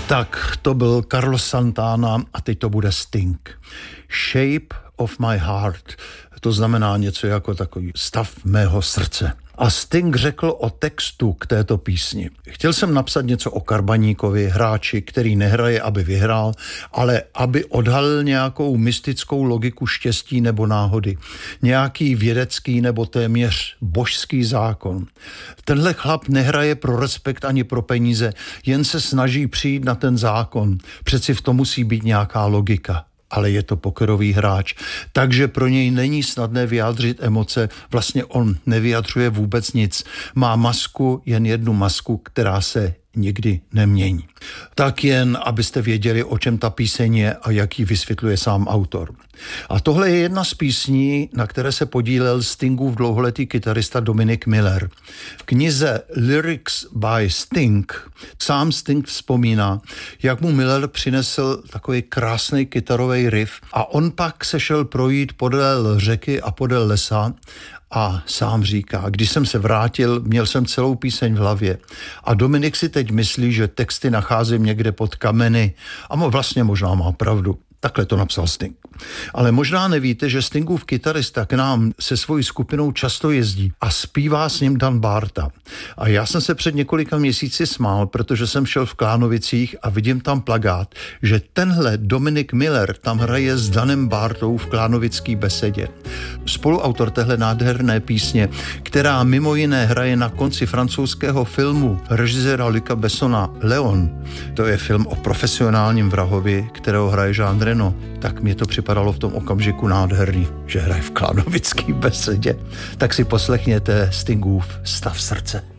Tak to byl Carlos Santana a teď to bude Sting. Shape of my heart. To znamená něco jako takový stav mého srdce. A Sting řekl o textu k této písni. Chtěl jsem napsat něco o Karbaníkovi, hráči, který nehraje, aby vyhrál, ale aby odhalil nějakou mystickou logiku štěstí nebo náhody. Nějaký vědecký nebo téměř božský zákon. Tenhle chlap nehraje pro respekt ani pro peníze, jen se snaží přijít na ten zákon. Přeci v tom musí být nějaká logika. Ale je to pokerový hráč, takže pro něj není snadné vyjádřit emoce, vlastně on nevyjadřuje vůbec nic. Má masku, jen jednu masku, která se nikdy nemění. Tak jen, abyste věděli, o čem ta píseň je a jak ji vysvětluje sám autor. A tohle je jedna z písní, na které se podílel Stingův dlouholetý kytarista Dominic Miller. V knize Lyrics by Sting sám Sting vzpomíná, jak mu Miller přinesl takový krásný kytarový riff a on pak se šel projít podél řeky a podél lesa a sám říká, když jsem se vrátil, měl jsem celou píseň v hlavě. A Dominik si teď myslí, že texty nacházím někde pod kameny a vlastně možná má pravdu. Takhle to napsal Sting. Ale možná nevíte, že Stingův kytarista k nám se svojí skupinou často jezdí a zpívá s ním Dan Barta. A já jsem se před několika měsíci smál, protože jsem šel v Klánovicích a vidím tam plakát, že tenhle Dominic Miller tam hraje s Danem Bartou v Klánovický besedě. Spoluautor téhle nádherné písně, která mimo jiné hraje na konci francouzského filmu režiséra Luca Bessona Leon. To je film o profesionálním vrahovi, kterého hraje Jean Reno. Tak mě to připadalo v tom okamžiku nádherný, že hraje v Klánovický besedě. Tak si poslechněte Stingův Stav srdce.